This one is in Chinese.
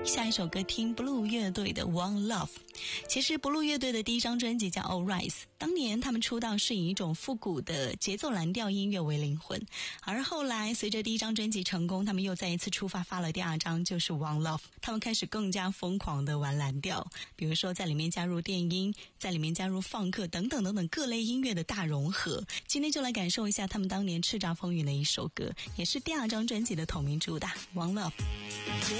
下一首歌听 Blue 乐队的 One Love。 其实 Blue 乐队的第一张专辑叫 All Rise， 当年他们出道是以一种复古的节奏蓝调音乐为灵魂，而后来随着第一张专辑成功，他们又再一次出发，发了第二张，就是 One Love。 他们开始更加疯狂的玩蓝调，比如说在里面加入电音，在里面加入放克等等等等各类音乐的大融合。今天就来感受一下他们当年叱咤风云的一首歌，也是第二张专辑的同名主打 One Love。